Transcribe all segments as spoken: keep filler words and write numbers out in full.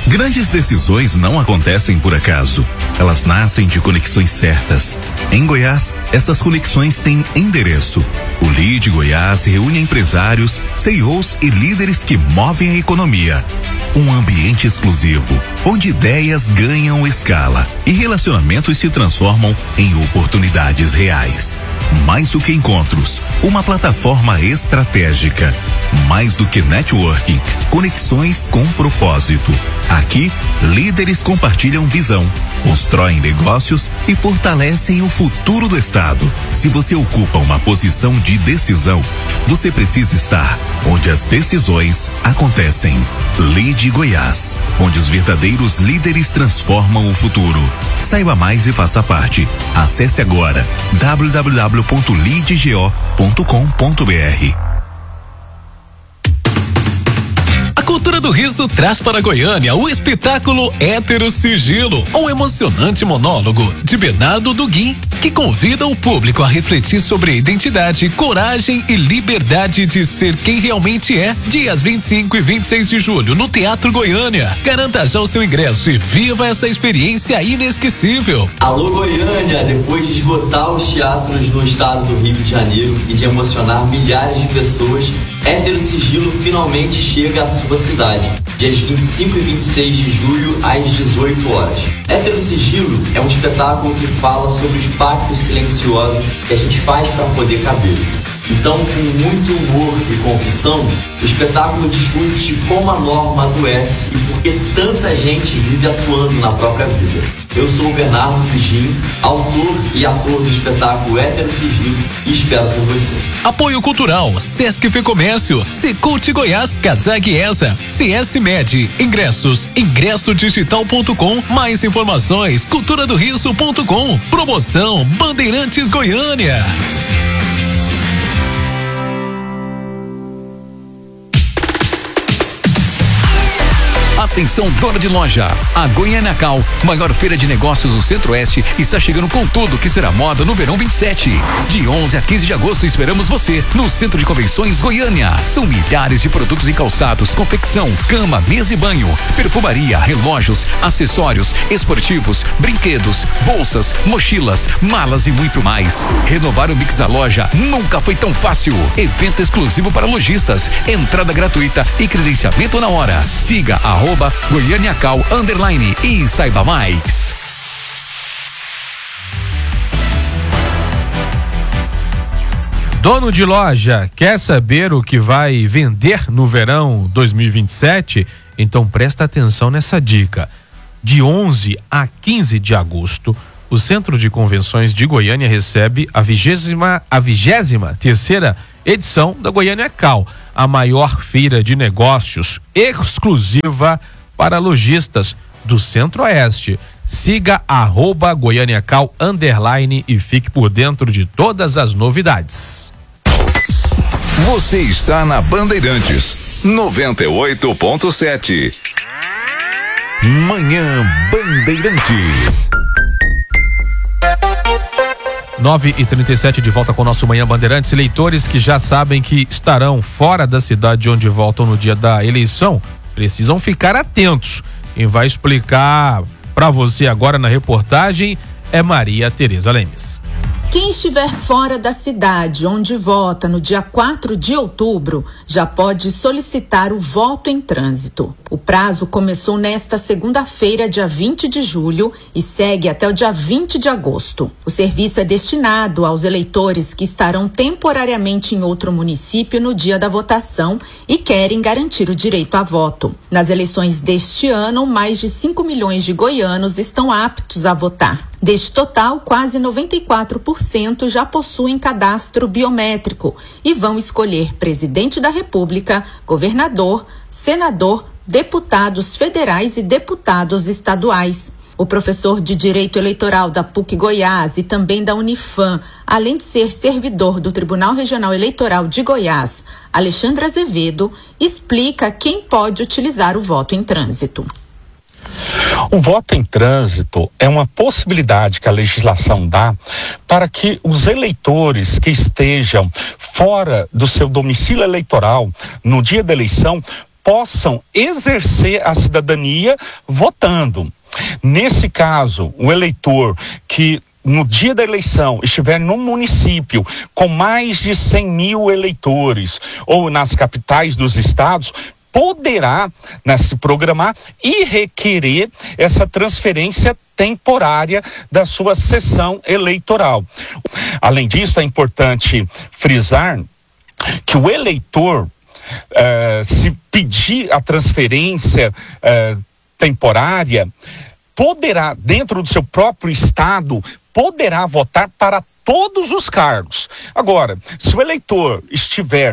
Grandes decisões não acontecem por acaso. Elas nascem de conexões certas. Em Goiás, essas conexões têm endereço. O Lead Goiás reúne empresários, C E Os e líderes que movem a economia. Um ambiente exclusivo, onde ideias ganham escala e relacionamentos se transformam em oportunidades reais. Mais do que encontros, uma plataforma estratégica. Mais do que networking, conexões com propósito. Aqui, líderes compartilham visão, constroem negócios e fortalecem o futuro do estado. Se você ocupa uma posição de decisão, você precisa estar onde as decisões acontecem. Lead Goiás, onde os verdadeiros líderes transformam o futuro. Saiba mais e faça parte. Acesse agora w w w ponto lead go ponto com ponto b r. A Cultura do Riso traz para Goiânia o espetáculo Hétero Sigilo, um emocionante monólogo de Bernardo Duguin, que convida o público a refletir sobre identidade, coragem e liberdade de ser quem realmente é. Dias vinte e cinco e vinte e seis de julho no Teatro Goiânia. Garanta já o seu ingresso e viva essa experiência inesquecível. Alô Goiânia, depois de esgotar os teatros no estado do Rio de Janeiro e de emocionar milhares de pessoas, Hétero Sigilo finalmente chega à sua cidade, dias vinte e cinco e vinte e seis de julho às dezoito horas. Hétero Sigilo é um espetáculo que fala sobre os pactos silenciosos que a gente faz para poder caber. Então, com muito humor e confissão, o espetáculo discute como a norma adoece e por que tanta gente vive atuando na própria vida. Eu sou o Bernardo Duguin, autor e ator do espetáculo Hétero Sigilo, e espero por você. Apoio Cultural, Sesc Fecomércio, Secult Goiás, Casag Esa, C S Med, ingressos, ingresso digital ponto com, mais informações, cultura do riso ponto com, promoção Bandeirantes Goiânia. Atenção, dona de loja. A Goiânia Cal, maior feira de negócios do Centro-Oeste, está chegando com tudo que será moda no verão vinte e sete. De onze a quinze de agosto esperamos você no Centro de Convenções Goiânia. São milhares de produtos em calçados, confecção, cama, mesa e banho, perfumaria, relógios, acessórios, esportivos, brinquedos, bolsas, mochilas, malas e muito mais. Renovar o mix da loja nunca foi tão fácil. Evento exclusivo para lojistas, entrada gratuita e credenciamento na hora. Siga arroba Goiânia Cal underline e saiba mais. Dono de loja, quer saber o que vai vender no verão dois mil e vinte e sete? Então presta atenção nessa dica. De onze a quinze de agosto, o Centro de Convenções de Goiânia recebe a vigésima, a vigésima terceira edição da Goiânia Cal, a maior feira de negócios exclusiva para lojistas do Centro-Oeste. Siga arroba Goiânia Cal underline e fique por dentro de todas as novidades. Você está na Bandeirantes noventa e oito ponto sete. Manhã Bandeirantes. nove e trinta e sete, de volta com o nosso Manhã Bandeirantes. Leitores que já sabem que estarão fora da cidade onde voltam no dia da eleição precisam ficar atentos. Quem vai explicar para você agora na reportagem é Maria Tereza Lemes. Quem estiver fora da cidade onde vota no dia quatro de outubro já pode solicitar o voto em trânsito. O prazo começou nesta segunda-feira, dia vinte de julho, e segue até o dia vinte de agosto. O serviço é destinado aos eleitores que estarão temporariamente em outro município no dia da votação e querem garantir o direito a voto. Nas eleições deste ano, mais de cinco milhões de goianos estão aptos a votar. Deste total, quase noventa e quatro por cento já possuem cadastro biométrico e vão escolher presidente da República, governador, senador, deputados federais e deputados estaduais. O professor de Direito Eleitoral da P U C Goiás e também da Unifam, além de ser servidor do Tribunal Regional Eleitoral de Goiás, Alexandre Azevedo, explica quem pode utilizar o voto em trânsito. O voto em trânsito é uma possibilidade que a legislação dá para que os eleitores que estejam fora do seu domicílio eleitoral no dia da eleição possam exercer a cidadania votando. Nesse caso, o eleitor que no dia da eleição estiver num município com mais de cem mil eleitores ou nas capitais dos estados, poderá, né, se programar e requerer essa transferência temporária da sua sessão eleitoral. Além disso, é importante frisar que o eleitor, uh, se pedir a transferência uh, temporária, poderá, dentro do seu próprio estado, poderá votar para todos os cargos. Agora, se o eleitor estiver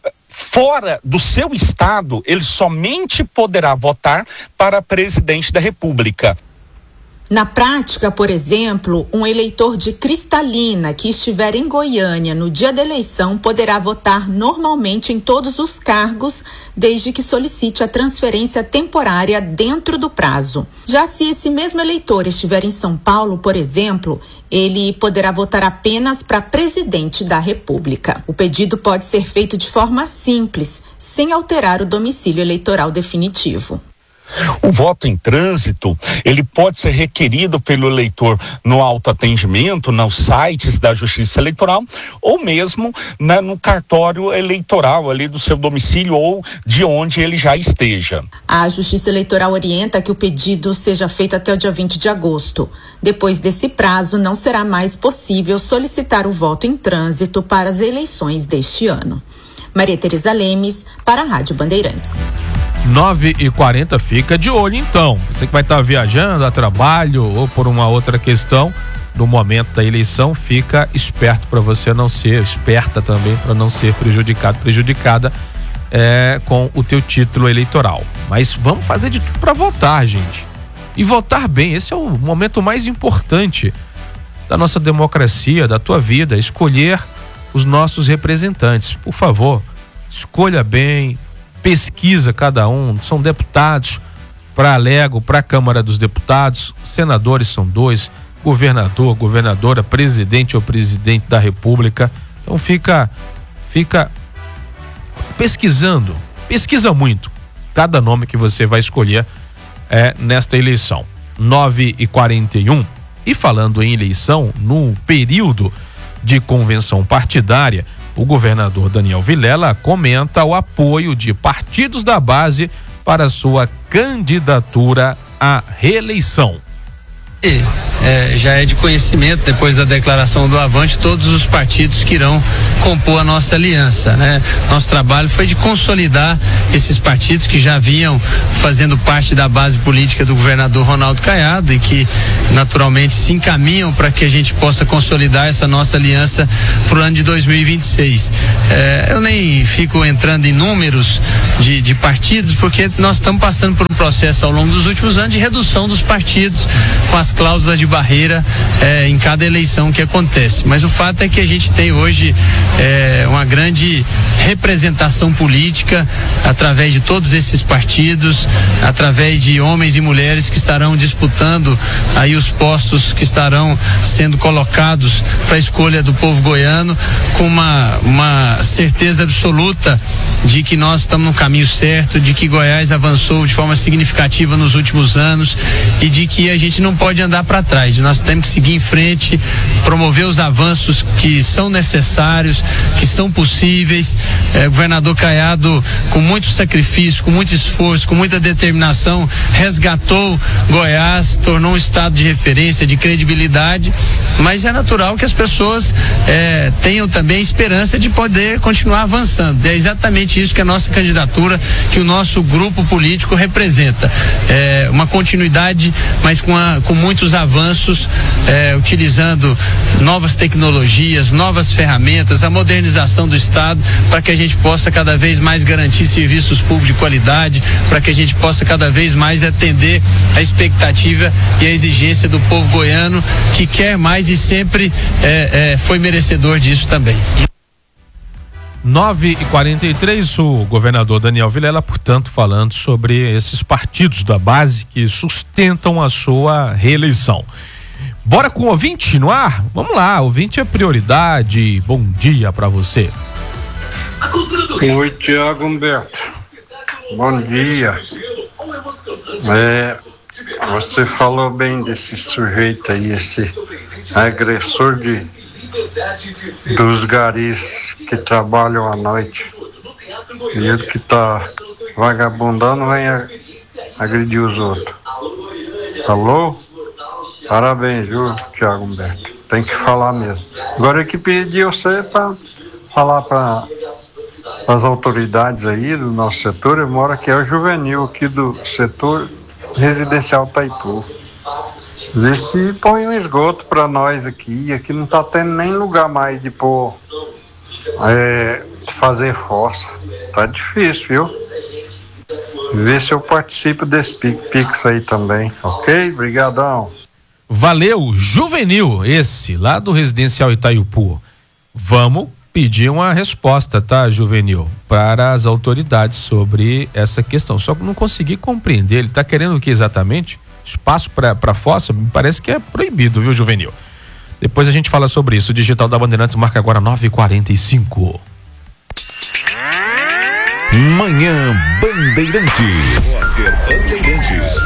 fora do seu estado, ele somente poderá votar para presidente da República. Na prática, por exemplo, um eleitor de Cristalina que estiver em Goiânia no dia da eleição poderá votar normalmente em todos os cargos, desde que solicite a transferência temporária dentro do prazo. Já se esse mesmo eleitor estiver em São Paulo, por exemplo, ele poderá votar apenas para presidente da República. O pedido pode ser feito de forma simples, sem alterar o domicílio eleitoral definitivo. O voto em trânsito, ele pode ser requerido pelo eleitor no autoatendimento, nos sites da Justiça Eleitoral, ou mesmo, né, no cartório eleitoral ali do seu domicílio ou de onde ele já esteja. A Justiça Eleitoral orienta que o pedido seja feito até o dia vinte de agosto. Depois desse prazo, não será mais possível solicitar o voto em trânsito para as eleições deste ano. Maria Tereza Lemes, para a Rádio Bandeirantes. nove e quarenta, fica de olho então. Você que vai estar viajando a trabalho ou por uma outra questão, no momento da eleição, fica esperto para você não ser, esperta também para não ser prejudicado, prejudicada é, com o teu título eleitoral. Mas vamos fazer de tudo para votar, gente. E votar bem, esse é o momento mais importante da nossa democracia, da tua vida, escolher os nossos representantes. Por favor, escolha bem, pesquisa cada um, são deputados para a Lego, para a Câmara dos Deputados, senadores são dois, governador, governadora, presidente ou presidente da República. Então fica, fica pesquisando, pesquisa muito cada nome que você vai escolher é, nesta eleição. nove e quarenta e um, e falando em eleição, no período de convenção partidária, o governador Daniel Vilela comenta o apoio de partidos da base para sua candidatura à reeleição. É, já é de conhecimento, depois da declaração do Avante, todos os partidos que irão compor a nossa aliança, né? Nosso trabalho foi de consolidar esses partidos que já vinham fazendo parte da base política do governador Ronaldo Caiado e que naturalmente se encaminham para que a gente possa consolidar essa nossa aliança para o ano de dois mil e vinte e seis. É, eu nem fico entrando em números de, de partidos, porque nós estamos passando por um processo ao longo dos últimos anos de redução dos partidos, com as cláusulas de barreira é, em cada eleição que acontece. Mas o fato é que a gente tem hoje é, uma grande representação política através de todos esses partidos, através de homens e mulheres que estarão disputando aí os postos que estarão sendo colocados para a escolha do povo goiano, com uma, uma certeza absoluta de que nós estamos no caminho certo, de que Goiás avançou de forma significativa nos últimos anos e de que a gente não pode andar para trás. Nós temos que seguir em frente, promover os avanços que são necessários, que são possíveis. É, o governador Caiado, com muito sacrifício, com muito esforço, com muita determinação, resgatou Goiás, tornou um estado de referência, de credibilidade, mas é natural que as pessoas é, tenham também esperança de poder continuar avançando. É exatamente isso que a nossa candidatura, que o nosso grupo político representa. É, uma continuidade, mas com, a, com muitos avanços, é, utilizando novas tecnologias, novas ferramentas, a modernização do Estado, para que a gente possa cada vez mais garantir serviços públicos de qualidade, para que a gente possa cada vez mais atender a expectativa e a exigência do povo goiano, que quer mais e sempre é, é, foi merecedor disso também. nove e quarenta e três, o governador Daniel Vilela, portanto, falando sobre esses partidos da base que sustentam a sua reeleição. Bora com o ouvinte no ar? Vamos lá, ouvinte é prioridade. Bom dia pra você. Oi, Tiago Humberto. bom dia. É, você falou bem desse sujeito aí, esse agressor de, dos garis que trabalham à noite. E ele que tá vagabundando vem a, agredir os outros. Alô? Parabéns, viu, Thiago Humberto? Tem que falar mesmo. Agora eu que pedi você para falar para as autoridades aí do nosso setor. Eu moro aqui, é o Juvenil aqui do setor residencial Taipu. Vê se põe um esgoto para nós aqui. Aqui não tá tendo nem lugar mais de pôr, é, de fazer força. Tá difícil, viu? Vê se eu participo desse Pix aí também, ok? Brigadão. Valeu, Juvenil, esse lá do residencial Itaipu. Vamos pedir uma resposta, tá, Juvenil, para as autoridades sobre essa questão. Só que não consegui compreender. Ele tá querendo o que exatamente? Espaço para fossa? Me parece que é proibido, viu, Juvenil? Depois a gente fala sobre isso. O Digital da Bandeirantes marca agora nove e quarenta e cinco. Manhã Bandeirantes. Bandeirantes.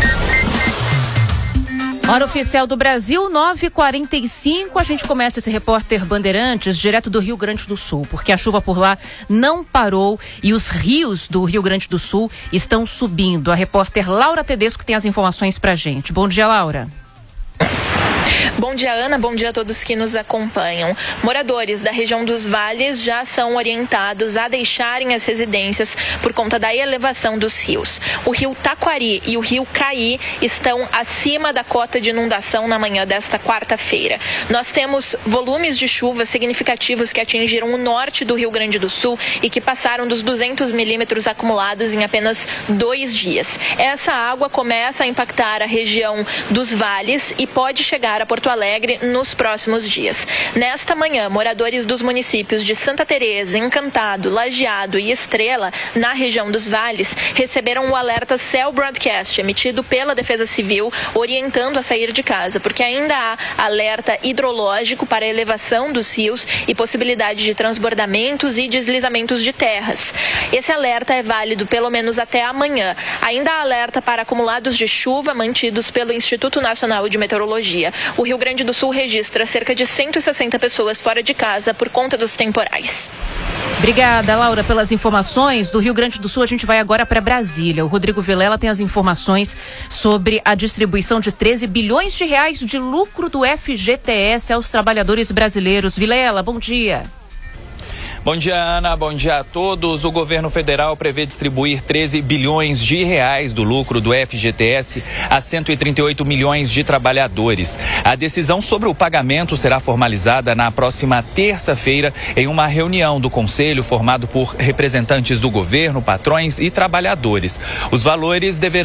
Hora oficial do Brasil, nove e quarenta e cinco. A gente começa esse repórter Bandeirantes direto do Rio Grande do Sul, porque a chuva por lá não parou e os rios do Rio Grande do Sul estão subindo. A repórter Laura Tedesco tem as informações pra gente. Bom dia, Laura. Bom dia, Ana. Bom dia a todos que nos acompanham. Moradores da região dos vales já são orientados a deixarem as residências por conta da elevação dos rios. O rio Taquari e o rio Caí estão acima da cota de inundação na manhã desta quarta-feira. Nós temos volumes de chuva significativos que atingiram o norte do Rio Grande do Sul e que passaram dos duzentos milímetros acumulados em apenas dois dias. Essa água começa a impactar a região dos vales e pode chegar a Porto Alegre nos próximos dias. Nesta manhã, moradores dos municípios de Santa Teresa, Encantado, Lajeado e Estrela, na região dos vales, receberam o alerta Cell Broadcast, emitido pela Defesa Civil, orientando a sair de casa, porque ainda há alerta hidrológico para a elevação dos rios e possibilidade de transbordamentos e deslizamentos de terras. Esse alerta é válido pelo menos até amanhã. Ainda há alerta para acumulados de chuva mantidos pelo Instituto Nacional de Meteorologia. O Rio Grande do Sul registra cerca de cento e sessenta pessoas fora de casa por conta dos temporais. Obrigada, Laura, pelas informações. Do Rio Grande do Sul, a gente vai agora para Brasília. O Rodrigo Vilela tem as informações sobre a distribuição de treze bilhões de reais de lucro do F G T S aos trabalhadores brasileiros. Vilela, bom dia. Bom dia, Ana. Bom dia a todos. O governo federal prevê distribuir treze bilhões de reais do lucro do F G T S a cento e trinta e oito milhões de trabalhadores. A decisão sobre o pagamento será formalizada na próxima terça-feira em uma reunião do Conselho formado por representantes do governo, patrões e trabalhadores. Os valores deverão